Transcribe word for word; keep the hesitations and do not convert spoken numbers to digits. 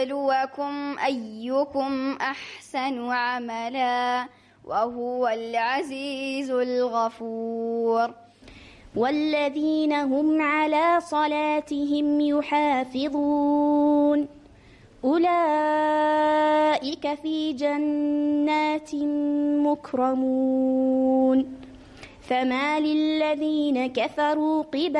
ليبلوكم أيكم أحسن عملا وهو العزيز الغفور. والذين هم على صلاتهم يحافظون أولئك في جنات مكرمون. فما للذين كفروا قبل